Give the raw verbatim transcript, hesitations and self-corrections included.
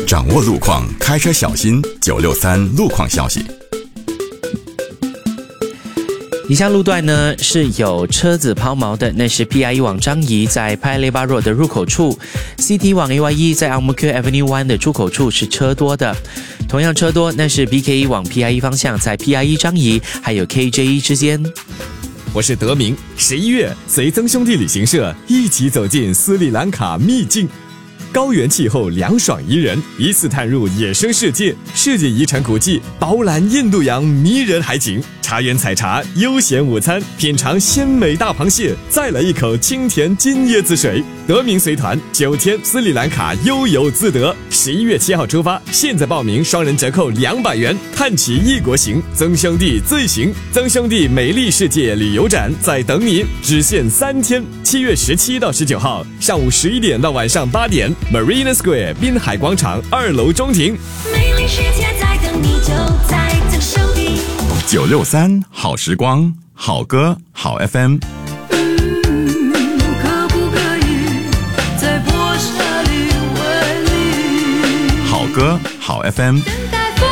掌握路况，开车小心。九六三路况消息。 以下路段呢是有车子抛锚的，那是 P I E 往张仪在 Paya Lebar Road 的入口处 ，C T 往 A Y E 在 Ang Mo Kio Avenue One 的出口处是车多的。同样车多，那是 B K E 往 P I E 方向在 P I E 张仪还有 K J E 之间。 我是德明，十一月随曾兄弟旅行社一起走进斯里兰卡秘境。高原气候凉爽宜人，一次探入野生世界，世界遗产古迹饱览印度洋迷人海景，茶园采茶，悠闲午餐，品尝鲜美大螃蟹，再来一口清甜金椰子水。德明随团九天斯里兰卡悠游自得，十一月七号出发，现在报名双人折扣两百元，探奇异国行，曾兄弟最行，曾兄弟美丽世界旅游展在等你，只限三天，七月十七到十九号，上午十一点到晚上八点。Marina Square 滨海广场二楼中庭， 美丽世界在等你，就在曾兄弟。 九六三好时光，好歌好 F M。 嗯，可不可以在破沙里为你好歌好 F M。 等待